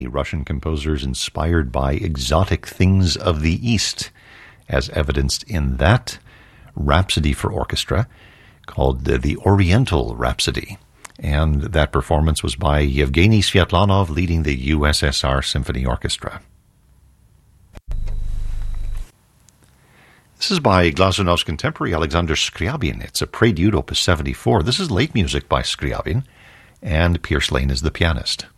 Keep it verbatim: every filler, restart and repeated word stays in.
Russian composers inspired by exotic things of the East, as evidenced in that Rhapsody for Orchestra called the, the Oriental Rhapsody. And that performance was by Yevgeny Sviatlanov leading the U S S R Symphony Orchestra. This is by Glazunov's contemporary Alexander Scriabin. It's a Prelude, opus seventy-four. This is late music by Scriabin, and Pierce Lane is the pianist.